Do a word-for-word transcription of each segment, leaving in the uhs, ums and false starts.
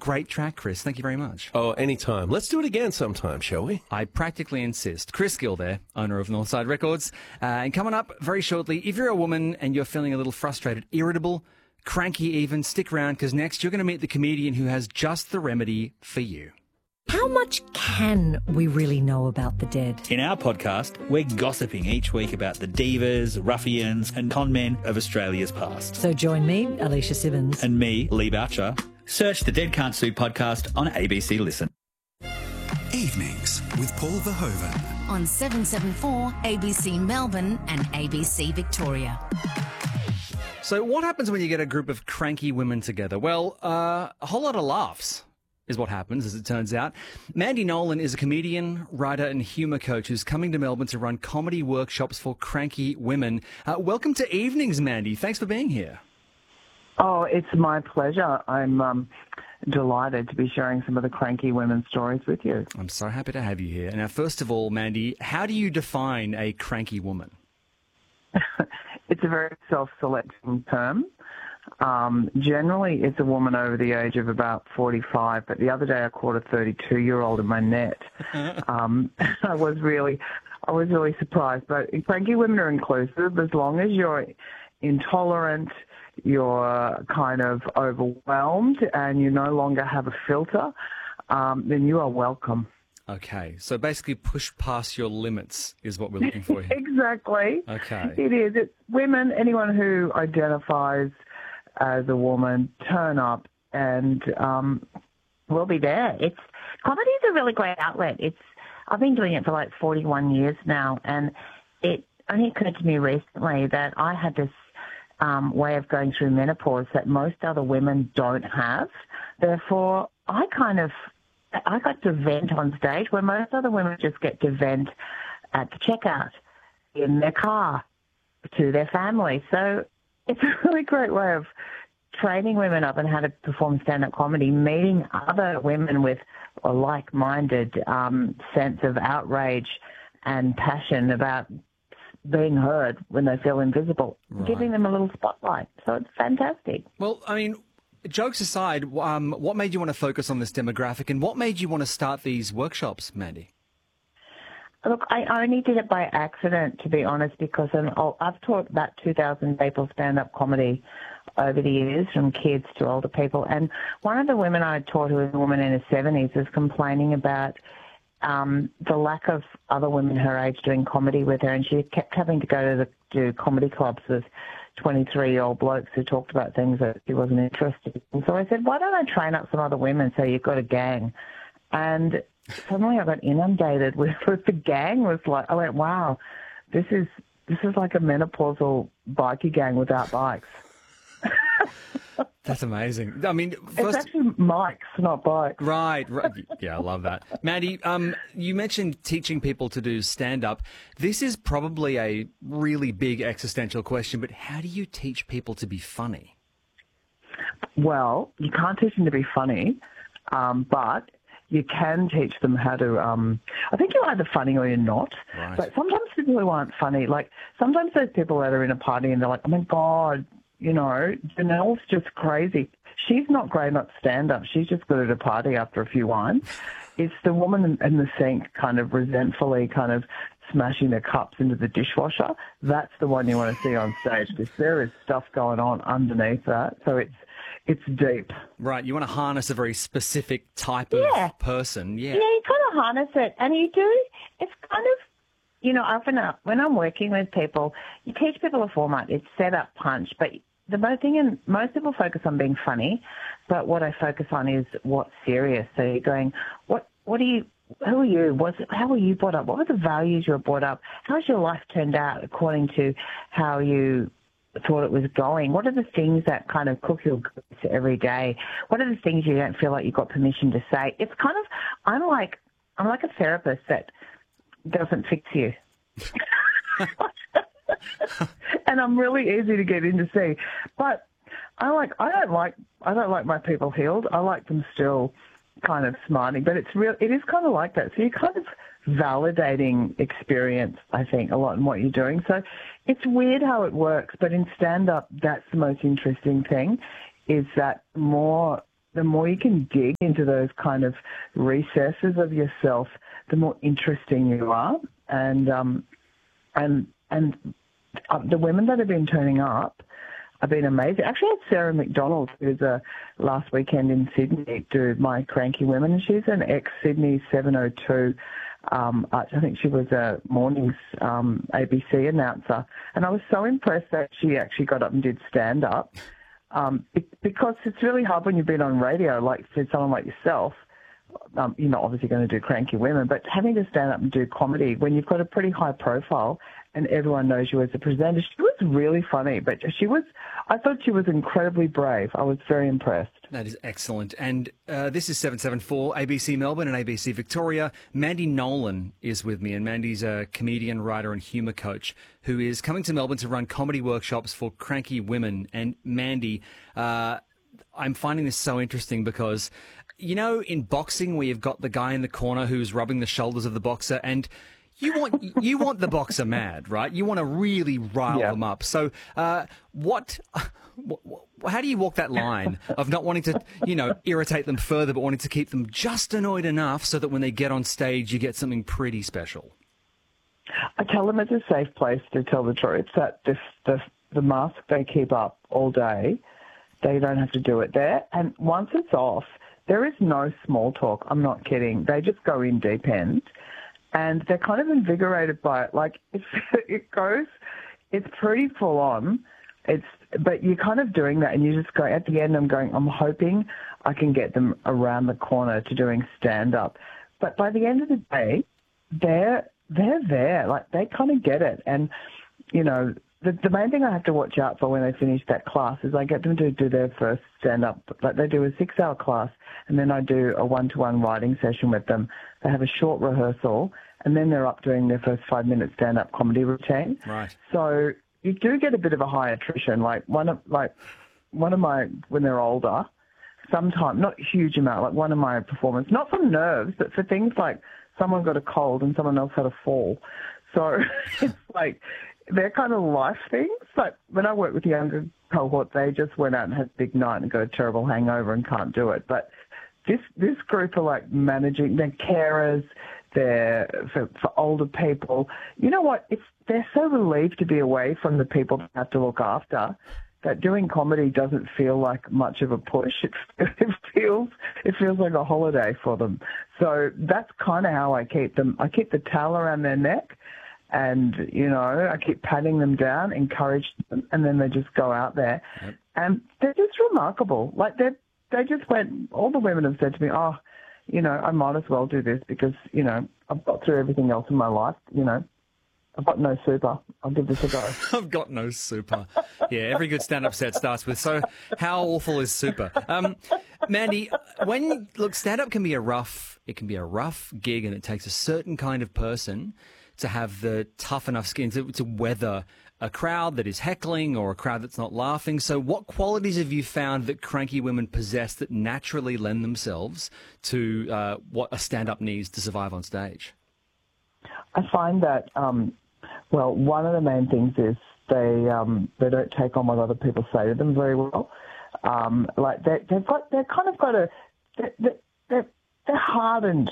Great track, Chris. Thank you very much. Oh, anytime. Let's do it again sometime, shall we? I practically insist. Chris Gill there, owner of Northside Records. Uh, and coming up very shortly, if you're a woman and you're feeling a little frustrated, irritable, cranky even, stick around because next you're going to meet the comedian who has just the remedy for you. How much can we really know about the dead? In our podcast, we're gossiping each week about the divas, ruffians and con men of Australia's past. So join me, Alicia Simmons. And me, Lee Boucher. Search the Dead Can't Sue podcast on A B C Listen. Evenings with Paul Verhoeven. On seven seventy-four A B C Melbourne and A B C Victoria. So what happens when you get a group of cranky women together? Well, uh, a whole lot of laughs is what happens, as it turns out. Mandy Nolan is a comedian, writer and humour coach who's coming to Melbourne to run comedy workshops for cranky women. Uh, welcome to Evenings, Mandy. Thanks for being here. Oh, it's my pleasure. I'm um, delighted to be sharing some of the cranky women's stories with you. I'm so happy to have you here. Now, first of all, Mandy, how do you define a cranky woman? It's a very self-selecting term. Um, generally, it's a woman over the age of about forty-five, but the other day I caught a thirty-two-year-old in my net. um, I was really, I was really surprised. But cranky women are inclusive as long as you're intolerant, you're kind of overwhelmed, and you no longer have a filter. Um, then you are welcome. Okay, so basically push past your limits is what we're looking for here. Exactly. Okay. It is. It's women, anyone who identifies as a woman, turn up and um, we'll be there. It's comedy is a really great outlet. It's I've been doing it for like forty-one years now, and it only occurred to me recently that I had this um, way of going through menopause that most other women don't have. Therefore, I kind of I got to vent on stage where most other women just get to vent at the checkout, in their car, to their family. So it's a really great way of training women up on how to perform stand-up comedy, meeting other women with a like-minded um, sense of outrage and passion about being heard when they feel invisible, Right. giving them a little spotlight. So it's fantastic. Well, I mean, jokes aside, um, what made you want to focus on this demographic and what made you want to start these workshops, Mandy? Look, I only did it by accident, to be honest, because I'm, I've taught about two thousand people stand-up comedy over the years, from kids to older people. And one of the women I taught, who was a woman in her seventies, was complaining about um, the lack of other women her age doing comedy with her. And she kept having to go to the to comedy clubs with twenty-three-year-old blokes who talked about things that she wasn't interested in. So I said, why don't I train up some other women so you've got a gang? And suddenly I got inundated with, with the gang. Was like, I went, wow, this is this is like a menopausal bikie gang without bikes. That's amazing. I mean, It's first, actually mics, not bikes. right, right. Yeah, I love that. Mandy, um, you mentioned teaching people to do stand-up. This is probably a really big existential question, but how do you teach people to be funny? Well, you can't teach them to be funny, um, but you can teach them how to, um, I think you're either funny or you're not. Right. But sometimes people who aren't funny, like sometimes those people that are in a party and they're like, oh my God, you know, Janelle's just crazy. She's not great at stand-up. She's just good at a party after a few wines. It's the woman in the sink kind of resentfully kind of smashing their cups into the dishwasher. That's the one you want to see on stage, because there is stuff going on underneath that. So it's it's deep. Right, you want to harness a very specific type Yeah. of person. Yeah. Yeah, you kind of harness it, and you do. It's kind of, you know, often uh, when I'm working with people, you teach people a format. It's set up, punch, but the most thing, and most people focus on being funny, but what I focus on is what's serious. So you're going, what, what are you? Who are you? What's, how were you brought up? What were the values you were brought up? How's your life turned out according to how you thought it was going? What are the things that kind of cook your goose every day? What are the things you don't feel like you've got permission to say? It's kind of, I'm like, I'm like a therapist that doesn't fix you. And I'm really easy to get in to see. But I like, I don't like, I don't like my people healed. I like them still kind of smiling, but it's real, it is kind of like that. So you're kind of validating experience, I think, a lot in what you're doing. So it's weird how it works, but in stand-up, that's the most interesting thing, is that more the more you can dig into those kind of recesses of yourself, the more interesting you are. And um, and and uh, the women that have been turning up have been amazing. Actually, I had Sarah McDonald, who was uh, last weekend in Sydney, do My Cranky Women. She's an ex-Sydney seven oh two. Um, I think she was a mornings um, A B C announcer. And I was so impressed that she actually got up and did stand-up. Um, because it's really hard when you've been on radio, like for someone like yourself. Um, you're not obviously going to do Cranky Women, but having to stand up and do comedy when you've got a pretty high profile and everyone knows you as a presenter, she was really funny. But she was, I thought she was incredibly brave. I was very impressed. That is excellent. And uh, this is seven seven four, A B C Melbourne and A B C Victoria. Mandy Nolan is with me, and Mandy's a comedian, writer and humour coach who is coming to Melbourne to run comedy workshops for cranky women. And Mandy, uh, I'm finding this so interesting because, you know, in boxing where you've got the guy in the corner who's rubbing the shoulders of the boxer, and you want you want the boxer mad, right? You want to really rile Yeah. them up. So uh, what, what, how do you walk that line of not wanting to, you know, irritate them further, but wanting to keep them just annoyed enough so that when they get on stage, you get something pretty special? I tell them it's a safe place to tell the truth, that the, the, the mask they keep up all day, they don't have to do it there. And once it's off, there is no small talk. I'm not kidding. They just go in deep end. And they're kind of invigorated by it. Like, it's, it goes, it's pretty full on. It's, but you're kind of doing that, and you just go, at the end, I'm going, I'm hoping I can get them around the corner to doing stand-up. But by the end of the day, they're, they're there. Like, they kind of get it. And, you know, the, the main thing I have to watch out for when they finish that class is I get them to do their first stand-up. Like, they do a six-hour class, and then I do a one-to-one writing session with them. They have a short rehearsal, and then they're up doing their first five-minute stand-up comedy routine. Right. So you do get a bit of a high attrition. Like one of like one of my when they're older, sometimes not a huge amount. Like one of my performers, not from nerves, but for things like someone got a cold and someone else had a fall. So it's like they're kind of life things. Like when I work with the younger cohort, they just went out and had a big night and got a terrible hangover and can't do it. But this this group are like managing, they're carers, they're for, for older people. You know what? It's, they're so relieved to be away from the people they have to look after that doing comedy doesn't feel like much of a push. It, it feels it feels like a holiday for them. So that's kind of how I keep them. I keep the towel around their neck, and, you know, I keep patting them down, encourage them, and then they just go out there. Yep. And they're just remarkable. Like, they they just went, all the women have said to me, oh, you know, I might as well do this because, you know, I've got through everything else in my life, you know. I've got no super. I'll give this a go. I've got no super. Yeah, every good stand-up set starts with, so how awful is super? Um, Mandy, when, look, stand-up can be a rough, it can be a rough gig, and it takes a certain kind of person to have the tough enough skin to, to weather a crowd that is heckling or a crowd that's not laughing. So what qualities have you found that cranky women possess that naturally lend themselves to uh, what a stand-up needs to survive on stage? I find that, um, well, one of the main things is they um, they don't take on what other people say to them very well. Um, like they, they've got, they've kind of got a, they're, they're, they're hardened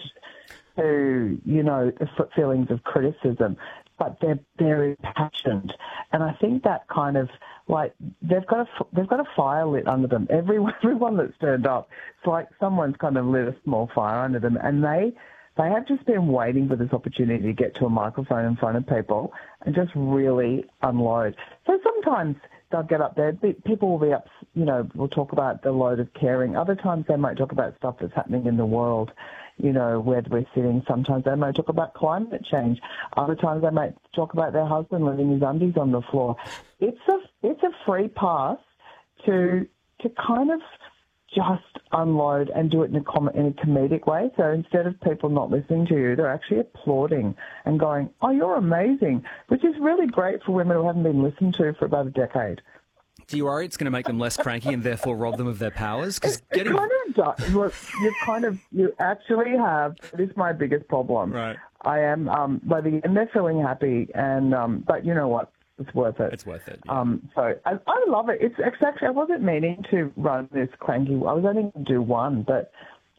to, you know, feelings of criticism, but they're very passionate, and I think that kind of like they've got a they've got a fire lit under them. Everyone everyone that's turned up, it's like someone's kind of lit a small fire under them, and they. They have just been waiting for this opportunity to get to a microphone in front of people and just really unload. So sometimes they'll get up there, people will be up, you know, we'll talk about the load of caring. Other times they might talk about stuff that's happening in the world, you know, where we're sitting. Sometimes they might talk about climate change. Other times they might talk about their husband leaving his undies on the floor. It's a, it's a free pass to, to kind of just unload and do it in a, com- in a comedic way. So instead of people not listening to you, they're actually applauding and going, oh, you're amazing, which is really great for women who haven't been listened to for about a decade. Do you worry it's going to make them less cranky and therefore rob them of their powers? Because it, getting... it kind of does. Look, you kind of, you actually have, this is my biggest problem. Right. I am, um, by the end they're feeling happy, and um, but you know what? it's worth it. It's worth it. Yeah. Um, so I, I love it. It's, it's actually, I wasn't meaning to run this cranky. I was only going to do one, but